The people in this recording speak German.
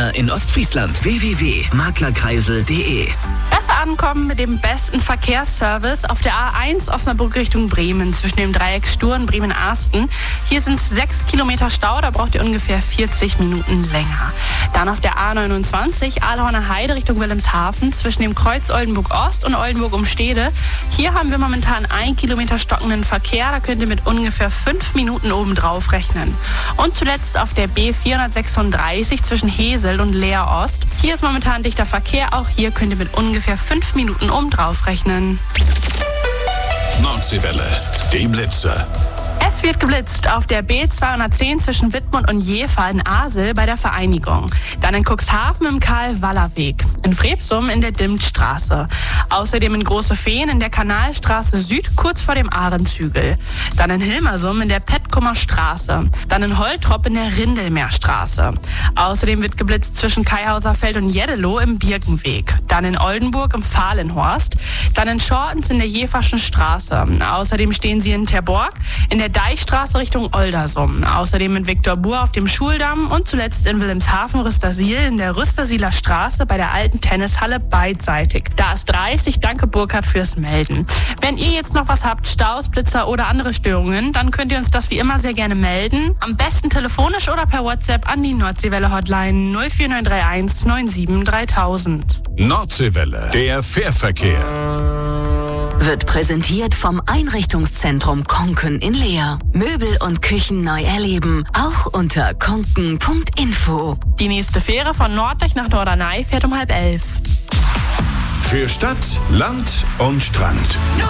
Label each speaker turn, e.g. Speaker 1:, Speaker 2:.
Speaker 1: Makler in Ostfriesland. www.maklerkreisel.de.
Speaker 2: Besser ankommen mit dem besten Verkehrsservice auf der A1 Osnabrück Richtung Bremen zwischen dem Dreieck Sturm Bremen-Arsten. Hier sind es 6 Kilometer Stau, da braucht ihr ungefähr 40 Minuten länger. Dann auf der A29 Ahlhorner Heide Richtung Wilhelmshaven zwischen dem Kreuz Oldenburg-Ost und Oldenburg-Umstede. Hier haben wir momentan 1 Kilometer stockenden Verkehr, da könnt ihr mit ungefähr 5 Minuten obendrauf rechnen. Und zuletzt auf der B436 zwischen Hesel und Leer-Ost. Hier ist momentan dichter Verkehr, auch hier könnt ihr mit ungefähr 5 Minuten obendrauf rechnen.
Speaker 3: Nordseewelle, die Blitzer.
Speaker 2: Es wird geblitzt auf der B210 zwischen Wittmund und Jever in Asel bei der Vereinigung. Dann in Cuxhaven im Karl-Waller-Weg. In Frebsum in der Dimtstraße. Außerdem in Große Feen in der Kanalstraße Süd kurz vor dem Ahrenzügel. Dann in Hilmersum in der Pettkummer Straße. Dann in Holtrop in der Rindelmeerstraße. Außerdem wird geblitzt zwischen Kaihauserfeld und Jeddelo im Birkenweg. Dann in Oldenburg im Fahlenhorst. Dann in Schortens in der Jeverschen Straße. Außerdem stehen sie in Terborg in der Deichstraße Richtung Oldersum. Außerdem in Viktorbur auf dem Schuldamm und zuletzt in Wilhelmshaven-Rüstersiel in der Rüstersieler Straße bei der alten Tennishalle beidseitig. Da ist 30. Danke Burkhard fürs Melden. Wenn ihr jetzt noch was habt, Staus, Blitzer oder andere Störungen, dann könnt ihr uns das wie immer sehr gerne melden. Am besten telefonisch oder per WhatsApp an die Nordseewelle-Hotline 04931 97 3000.
Speaker 3: Nordseewelle, der Fährverkehr.
Speaker 4: Wird präsentiert vom Einrichtungszentrum Konken in Leer. Möbel und Küchen neu erleben, auch unter konken.info.
Speaker 2: Die nächste Fähre von Norddeich nach Norderney fährt um 10:30.
Speaker 3: Für Stadt, Land und Strand.